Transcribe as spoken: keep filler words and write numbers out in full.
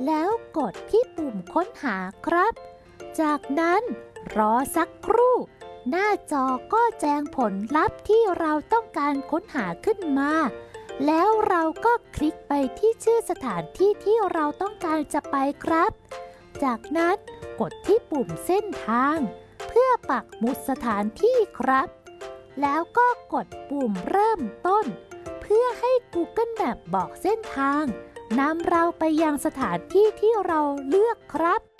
แล้วกดที่ปุ่มค้นหาครับ จากนั้นรอสักครู่หน้าจอก็แจ้งผลลัพธ์ที่เราต้องการค้นหาขึ้นมาแล้วเราก็คลิกไปที่ชื่อสถานที่ที่เราต้องการจะไปครับ จากนั้นกดที่ปุ่มเส้นทางเพื่อปักหมุดสถานที่ครับ แล้วก็กดปุ่มเริ่มต้นเพื่อให้ Google Map บอกเส้นทางนำเราไปยังสถานที่ที่เราเลือกครับ